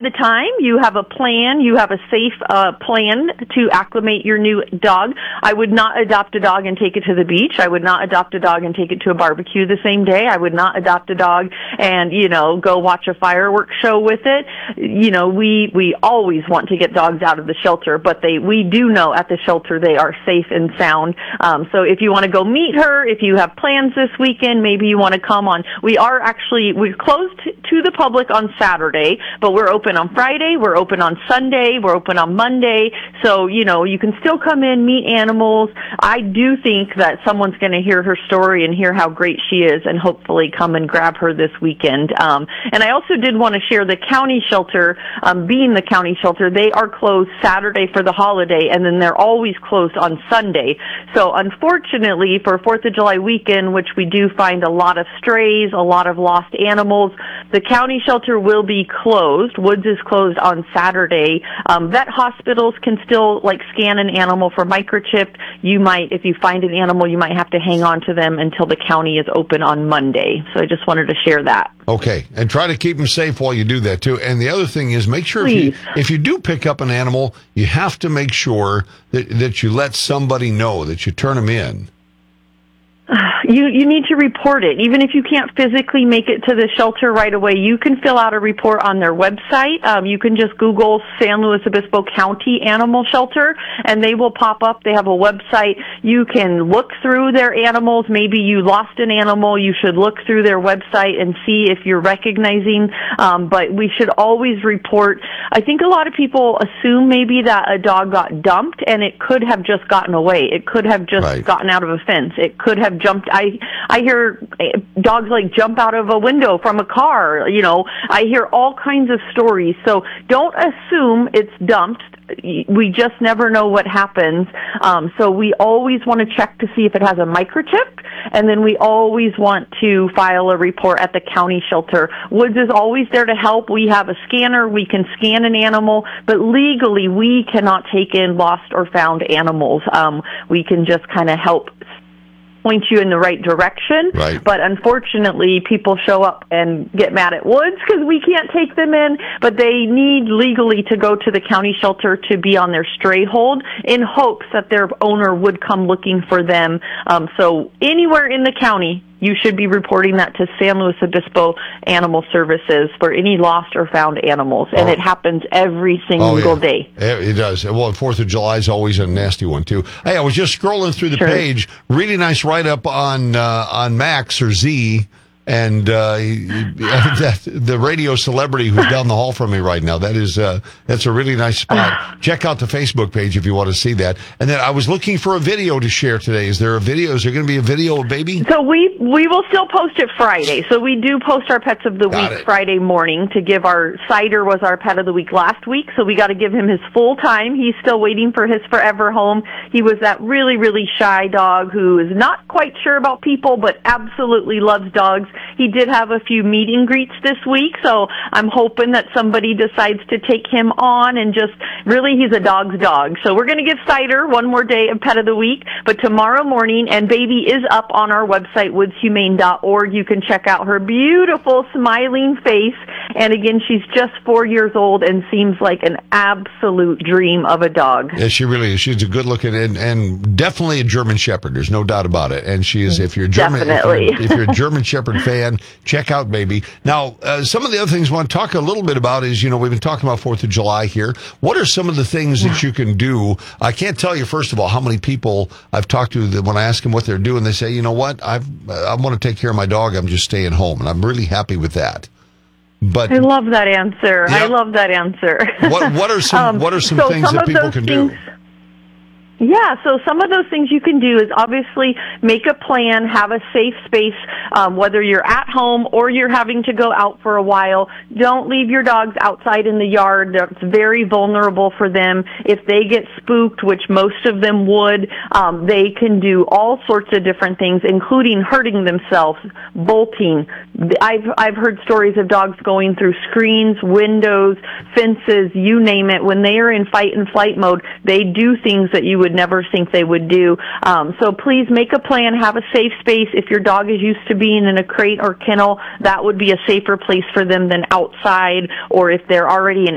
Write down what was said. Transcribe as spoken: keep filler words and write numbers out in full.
the time, you have a plan, you have a safe uh, plan to acclimate your new dog. I would not adopt a dog and take it to the beach. I would not adopt a dog and take it to a barbecue the same day. I would not adopt a dog and, you know, go watch a fireworks show with it. You know, we, we always want to get dogs out of the shelter, but they, we do know at the shelter they are safe and sound. Um, so if you want to go meet her, if you have plans this weekend, maybe you want to come on. We are actually, we're closed to the public on Saturday, but we're open on Friday, we're open on Sunday, we're open on Monday. So, you know, you can still come in, meet animals. I do think that someone's going to hear her story and hear how great she is and hopefully come and grab her this weekend. Um, and I also did want to share the county shelter, um, being the county shelter, they are closed Saturday for the holiday, and then they're always closed on Sunday. So unfortunately, for fourth of July weekend, which we do find a lot of strays, a lot of lost animals, the county shelter will be closed. Woods is closed on Saturday. Um, vet hospitals can still, like, scan an animal for microchip. You might, if you find an animal, you might have to hang on to them until the county is open on Monday. So I just wanted to share that. Okay, and try to keep them safe while you do that, too. And the other thing is, make sure if you, if you do pick up an animal, you have to make sure that, that you let somebody know, that you turn them in. You you need to report it. Even if you can't physically make it to the shelter right away, you can fill out a report on their website. Um, you can just Google San Luis Obispo County Animal Shelter, and they will pop up. They have a website. You can look through their animals. Maybe you lost an animal. You should look through their website and see if you're recognizing. Um, but we should always report. I think a lot of people assume maybe that a dog got dumped, and it could have just gotten away. It could have just right. gotten out of a fence. It could have jumped. I I hear dogs like jump out of a window from a car. You know, I hear all kinds of stories. So don't assume it's dumped. We just never know what happens. Um, so we always want to check to see if it has a microchip, and then we always want to file a report at the county shelter. Woods is always there to help. We have a scanner. We can scan an animal, but legally we cannot take in lost or found animals. Um, we can just kind of help point you in the right direction. Right. But unfortunately, people show up and get mad at Woods because we can't take them in, but they need legally to go to the county shelter to be on their stray hold in hopes that their owner would come looking for them. Um, so anywhere in the county, you should be reporting that to San Luis Obispo Animal Services for any lost or found animals. And oh. it happens every single oh, yeah. day. It does. Well, fourth of July is always a nasty one, too. Hey, I was just scrolling through the sure. page. Really nice write-up on uh, on Max, or Z, and uh, that, the radio celebrity who's down the hall from me right now. That is, uh, that's a really nice spot. Check out the Facebook page if you want to see that. And then I was looking for a video to share today. Is there a video? Is there going to be a video of baby? So we we will still post it Friday. So we do post our Pets of the Got Week it. Friday morning to give our Cider was our Pet of the Week last week. So we got to give him his full time. He's still waiting for his forever home. He was that really, really shy dog who is not quite sure about people, but absolutely loves dogs. He did have a few meet and greets this week, so I'm hoping that somebody decides to take him on and just, really, he's a dog's dog. So we're going to give Cider one more day of Pet of the Week, but tomorrow morning, and baby is up on our website, woods humane dot org. You can check out her beautiful smiling face, and again, she's just four years old and seems like an absolute dream of a dog. Yeah, she really is. She's a good-looking and, and definitely a German Shepherd. There's no doubt about it. And she is, if you're German, Definitely. If, you're, if you're a German Shepherd fan, check out baby. Now, uh, some of the other things I want to talk a little bit about is, you know, we've been talking about fourth of July here. What are some of the things that you can do? I can't tell you, first of all, how many people I've talked to that when I ask them what they're doing, they say, you know what, I've, I want to take care of my dog. I'm just staying home. And I'm really happy with that. But I love that answer. Yeah. I love that answer. what, what are some, um, what are some so things some that people those can things, do? Yeah, so some of those things you can do is obviously make a plan, have a safe space, um, whether you're at home or you're having to go out for a while. Don't leave your dogs outside in the yard. That's very vulnerable for them. If they get spooked, which most of them would, um, they can do all sorts of different things, including hurting themselves, bolting. I've, I've heard stories of dogs going through screens, windows, fences, you name it. When they are in fight and flight mode, they do things that you would never think they would do. Um, so please make a plan, have a safe space. If your dog is used to being in a crate or kennel, that would be a safer place for them than outside, or if they're already in